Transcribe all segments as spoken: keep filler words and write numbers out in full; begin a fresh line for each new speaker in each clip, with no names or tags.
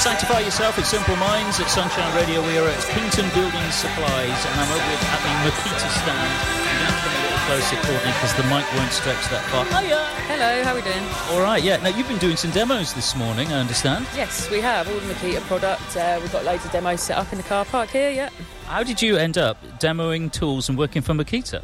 Sanctify yourself at Simple Minds at Sunshine Radio. We are at Kington Building Supplies, and I'm over at the Makita stand. You're going to have to come a little closer, Courtney, because the mic won't stretch that far. Hiya!
Hello, how are we doing?
All right, yeah. Now, you've been doing some demos this morning, I understand.
Yes, we have. All the Makita product. Uh, we've got loads of demos set up in the car park here, yeah.
How did you end up demoing tools and working for Makita?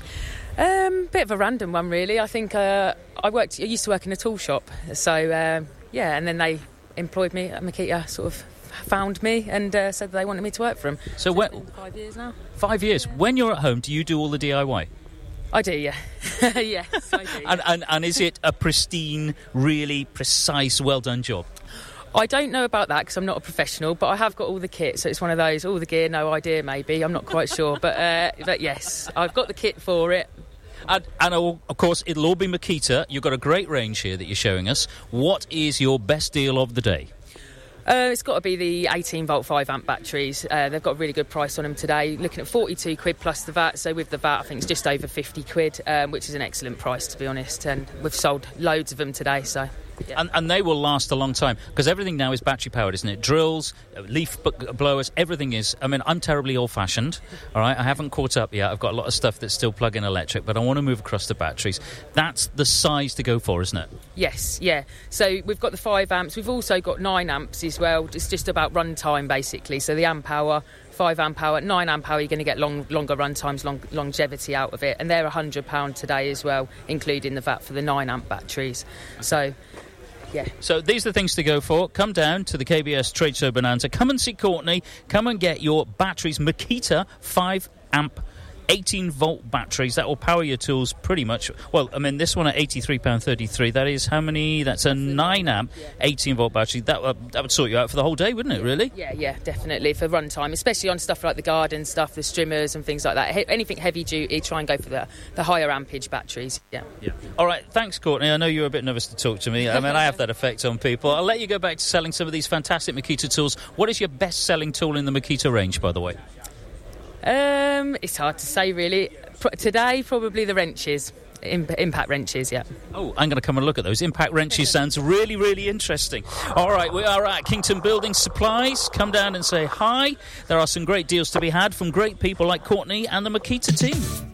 Um, bit of a random one, really. I think uh, I worked. I used to work in a tool shop, so uh, yeah, and then they employed me at Makita, sort of found me and uh, said they wanted me to work for them.
So,
so
when,
it's been five years now.
Five years. When you're at home, do you do all the D I Y?
I do, yeah. Yes, I do. Yeah.
and, and and is it a pristine, really precise, well done job?
I don't know about that because I'm not a professional, but I have got all the kit, so it's one of those, all the gear, no idea maybe, I'm not quite sure, but uh, but yes, I've got the kit for it.
And, and of course, it'll all be Makita. You've got a great range here that you're showing us. What is your best deal of the day?
Uh, it's got to be the eighteen volt five amp batteries. Uh, they've got a really good price on them today, looking at forty-two quid plus the V A T. So with the V A T, I think it's just over fifty quid, um, which is an excellent price, to be honest. And we've sold loads of them today, so... Yeah.
And, and they will last a long time, because everything now is battery powered, isn't it? Drills, leaf blowers, everything is. I mean, I'm terribly old fashioned, all right? I haven't caught up yet. I've got a lot of stuff that's still plug-in electric, but I want to move across to batteries. That's the size to go for, isn't it?
Yes, yeah. So we've got the five amps. We've also got nine amps as well. It's just about run time, basically. So the amp hour, five amp hour, nine amp hour, you're going to get long, longer run times, long, longevity out of it. And they're one hundred pounds today as well, including the V A T for the nine amp batteries. So... yeah.
So these are the things to go for. Come down to the K B S Trade Show Bonanza. Come and see Courtney. Come and get your batteries. Makita five amp eighteen volt batteries. That will power your tools pretty much. Well, I mean, this one at eighty-three pounds thirty-three. That is how many? That's a nine amp eighteen volt battery. That, uh, that would sort you out for the whole day, wouldn't it, really?
Yeah, yeah, definitely. For run time, especially on stuff like the garden stuff, the strimmers and things like that. He- anything heavy duty, try and go for the, the higher ampage batteries. Yeah.
Yeah. All right. Thanks, Courtney. I know you're a bit nervous to talk to me. I mean, I have that effect on people. I'll let you go back to selling some of these fantastic Makita tools. What is your best-selling tool in the Makita range, by the way?
Um, it's hard to say, really. Pro- today, probably the wrenches. Imp- impact wrenches, yeah.
Oh, I'm going to come and look at those. Impact wrenches sounds really, really interesting. All right, we are at Kington Building Supplies. Come down and say hi. There are some great deals to be had from great people like Courtney and the Makita team.